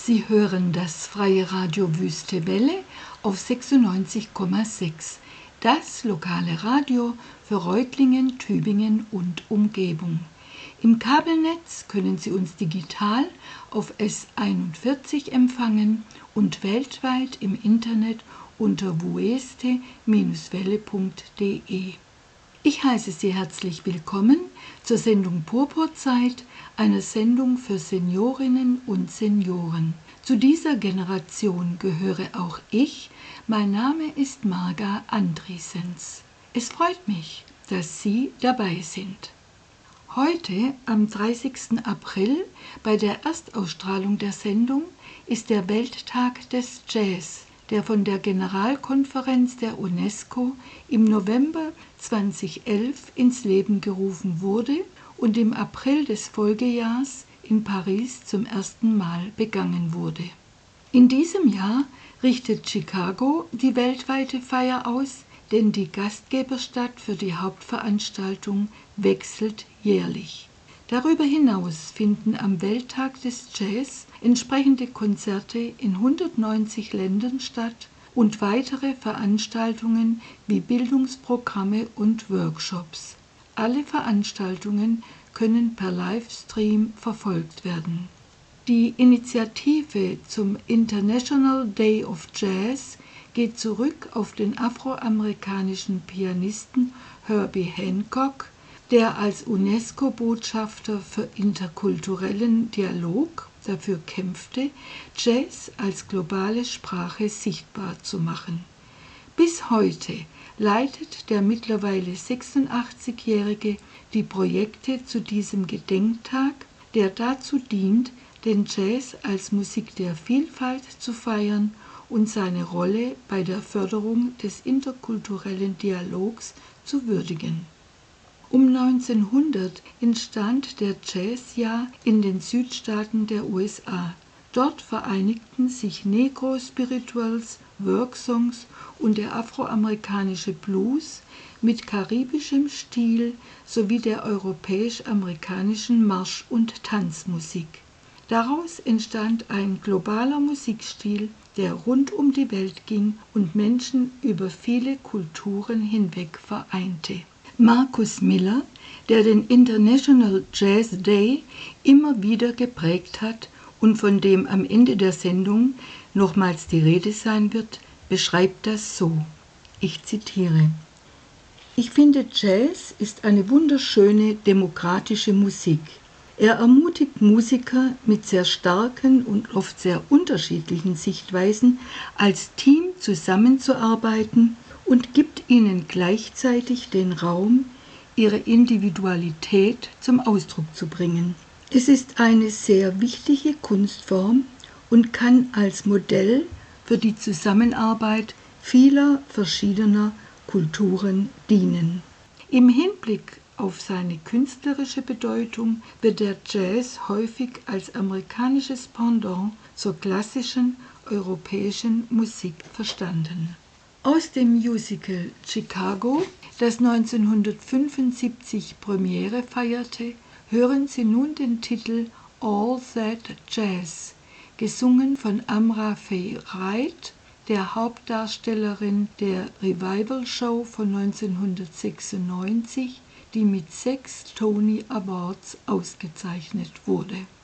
Sie hören das Freie Radio Wüste Welle auf 96,6, das lokale Radio für Reutlingen, Tübingen und Umgebung. Im Kabelnetz können Sie uns digital auf S41 empfangen und weltweit im Internet unter wueste-welle.de. Ich heiße Sie herzlich willkommen zur Sendung Purpurzeit, einer Sendung für Seniorinnen und Senioren. Zu dieser Generation gehöre auch ich. Mein Name ist Marga Andriessens. Es freut mich, dass Sie dabei sind. Heute, am 30. April, bei der Erstausstrahlung der Sendung, ist der Welttag des Jazz, der von der Generalkonferenz der UNESCO im November 2011 ins Leben gerufen wurde und im April des Folgejahrs in Paris zum ersten Mal begangen wurde. In diesem Jahr richtet Chicago die weltweite Feier aus, denn die Gastgeberstadt für die Hauptveranstaltung wechselt jährlich. Darüber hinaus finden am Welttag des Jazz entsprechende Konzerte in 190 Ländern statt und weitere Veranstaltungen wie Bildungsprogramme und Workshops. Alle Veranstaltungen können per Livestream verfolgt werden. Die Initiative zum International Day of Jazz geht zurück auf den afroamerikanischen Pianisten Herbie Hancock, der als UNESCO-Botschafter für interkulturellen Dialog dafür kämpfte, Jazz als globale Sprache sichtbar zu machen. Bis heute leitet der mittlerweile 86-Jährige die Projekte zu diesem Gedenktag, der dazu dient, den Jazz als Musik der Vielfalt zu feiern und seine Rolle bei der Förderung des interkulturellen Dialogs zu würdigen. Um 1900 entstand der Jazzjahr in den Südstaaten der USA. Dort vereinigten sich Negro-Spirituals, Worksongs und der afroamerikanische Blues mit karibischem Stil sowie der europäisch-amerikanischen Marsch- und Tanzmusik. Daraus entstand ein globaler Musikstil, der rund um die Welt ging und Menschen über viele Kulturen hinweg vereinte. Marcus Miller, der den International Jazz Day immer wieder geprägt hat und von dem am Ende der Sendung nochmals die Rede sein wird, beschreibt das so. Ich zitiere: Ich finde, Jazz ist eine wunderschöne, demokratische Musik. Er ermutigt Musiker mit sehr starken und oft sehr unterschiedlichen Sichtweisen, als Team zusammenzuarbeiten und gibt ihnen gleichzeitig den Raum, ihre Individualität zum Ausdruck zu bringen. Es ist eine sehr wichtige Kunstform und kann als Modell für die Zusammenarbeit vieler verschiedener Kulturen dienen. Im Hinblick auf seine künstlerische Bedeutung wird der Jazz häufig als amerikanisches Pendant zur klassischen europäischen Musik verstanden. Aus dem Musical Chicago, das 1975 Premiere feierte, hören Sie nun den Titel All That Jazz, gesungen von Amra Faye Wright, der Hauptdarstellerin der Revival Show von 1996, die mit 6 Tony Awards ausgezeichnet wurde.